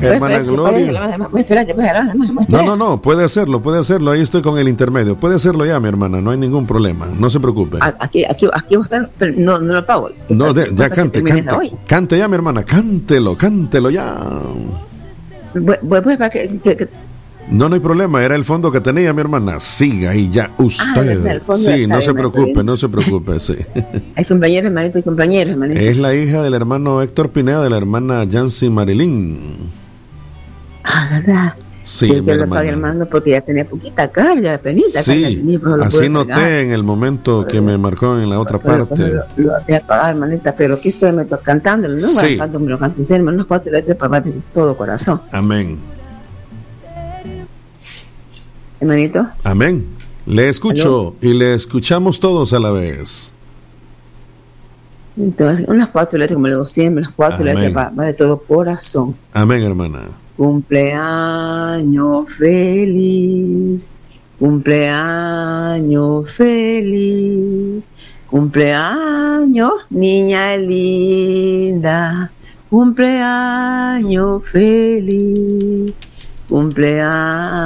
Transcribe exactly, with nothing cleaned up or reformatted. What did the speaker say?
hermana Gloria. No, no, no, puede hacerlo, puede hacerlo. Ahí estoy con el intermedio. Puede hacerlo ya, mi hermana, no hay ningún problema. No se preocupe. Aquí, aquí, aquí está, pero no, no lo pago. No, de, ya cante, cante. Cante ya, mi hermana, cántelo, cántelo ya. Pues para que, que, que No, no hay problema, era el fondo que tenía mi hermana. Siga y ya usted. Ah, sí, no se preocupe, no se preocupe, sí. Hay compañeros, hermanito, hay compañeros, hermanito. Es la hija del hermano Héctor Pineda, de la hermana Yancy Marilyn. Ah, ¿verdad? Sí, sí, que lo pague, hermano, porque ya tenía poquita carga, penita. Sí, tenía, así noté pagar. En el momento pero, que me marcó en la otra pero, parte. Pero, lo, lo voy a pagar, hermanita, pero aquí estoy me cantándolo, ¿no? Sí. Cuando me lo cantes, hermanos, cuatro letras para de todo corazón. Amén. Hermanito. Amén. Le escucho. ¿Aló? Y le escuchamos todos a la vez. Entonces, unas cuatro letras, como le digo siempre, unas cuatro Amén. Letras para de todo corazón. Amén, hermana. Cumpleaños feliz, cumpleaños feliz, cumpleaños niña linda, cumpleaños feliz, cumpleaños.